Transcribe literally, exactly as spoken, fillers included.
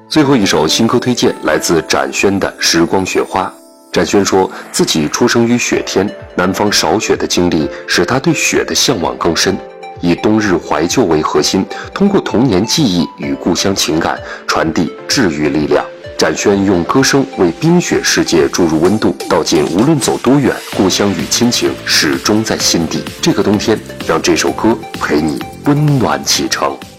最后一首新歌推荐来自展轩的《时光雪花》。展轩说自己出生于雪天，南方少雪的经历使他对雪的向往更深，以冬日怀旧为核心，通过童年记忆与故乡情感传递治愈力量。展轩用歌声为冰雪世界注入温度，道尽无论走多远，故乡与亲情始终在心底。这个冬天，让这首歌陪你温暖启程。